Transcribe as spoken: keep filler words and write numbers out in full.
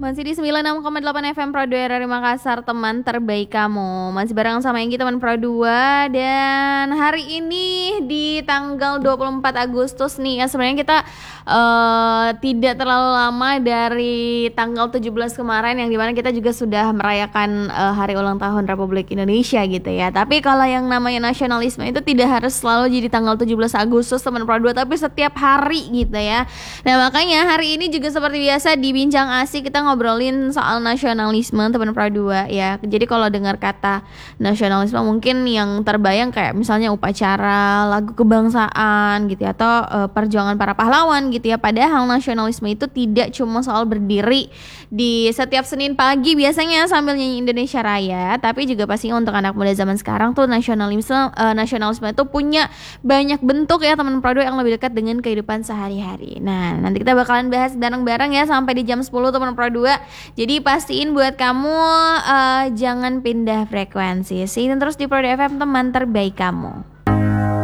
Masih di sembilan puluh enam koma delapan F M Pro dua R R I Makassar, teman terbaik kamu. Masih bareng sama Enggi, teman Pro dua. Dan hari ini di tanggal dua puluh empat Agustus nih ya, sebenarnya kita uh, tidak terlalu lama dari tanggal tujuh belas kemarin, yang dimana kita juga sudah merayakan uh, hari ulang tahun Republik Indonesia gitu ya. Tapi kalau yang namanya nasionalisme itu tidak harus selalu jadi tanggal tujuh belas Agustus teman Pro dua, tapi setiap hari gitu ya. Nah makanya hari ini juga seperti biasa di Bincang Asik kita ngobrolin soal nasionalisme teman Pro dua ya. Jadi kalau dengar kata nasionalisme mungkin yang terbayang kayak misalnya upacara, lagu kebangsaan gitu ya, atau e, perjuangan para pahlawan gitu ya. Padahal nasionalisme itu tidak cuma soal berdiri di setiap Senin pagi biasanya sambil nyanyi Indonesia Raya, tapi juga pastinya untuk anak muda zaman sekarang tuh nasionalisme e, nasionalisme itu punya banyak bentuk ya teman Pro dua yang lebih dekat dengan kehidupan sehari-hari. Nah, nanti kita bakalan bahas bareng-bareng ya sampai di jam sepuluh teman Pro dua. Jadi pastiin buat kamu uh, jangan pindah frekuensi. Sini terus di Pro dua F M, teman terbaik kamu.